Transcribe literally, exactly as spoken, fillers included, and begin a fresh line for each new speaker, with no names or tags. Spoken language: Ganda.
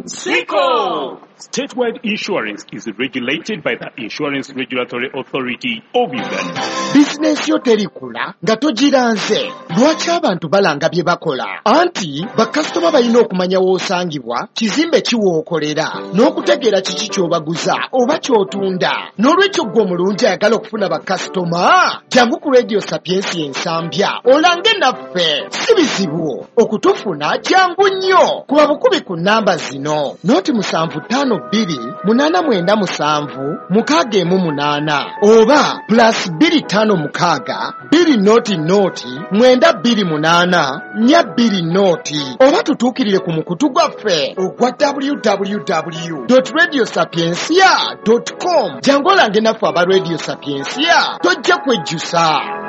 Siko! Statewide insurance is regulated by the Insurance Regulatory Authority of Uganda.
Business yo terikula nga togiranze. Lwaki abantu balanga bye bakola? Anti bakasitoma balina okumanya w'osangibwa, kizimbe kiwookolera, n'okutegeera kiki ky'obaguza oba ky'otunda. N'olwekyo ggwe omulungi ayagala okufuna bakasitoma, jangu ku Radio Sapiensi ensambya olange naffe. Si bizibu okutufuna, jangu nnyo. Kuba bukubi ku nnamba zino: noti musanvu ttaano bbiri munaana mwenda musanvu mukaaga emu munaana, oba plus bbiri ttaano mukaaga bbiri noti noti mwenda bbiri munaana nnya bbiri noti, oba tutuukirire ku mukutu gwaffe ogwa w w w dot radio sapiensia dot com. Jangu olange naffe aba Radio Sapiensia, tojja kwejjusa.